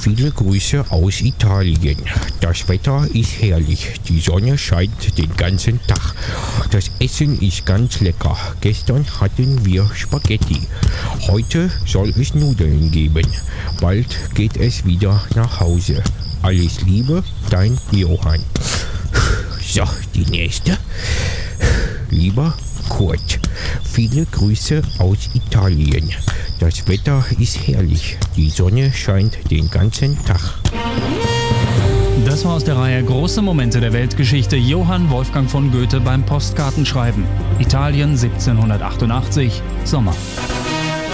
Viele Grüße aus Italien. Das Wetter ist herrlich. Die Sonne scheint den ganzen Tag. Das Essen ist ganz lecker. Gestern hatten wir Spaghetti. Heute soll es Nudeln geben. Bald geht es wieder nach Hause. Alles Liebe, dein Johann. So, die nächste. Lieber Kurt, viele Grüße aus Italien. Das Wetter ist herrlich. Die Sonne scheint den ganzen Tag. Das war aus der Reihe Große Momente der Weltgeschichte Johann Wolfgang von Goethe beim Postkartenschreiben. Italien 1788, Sommer.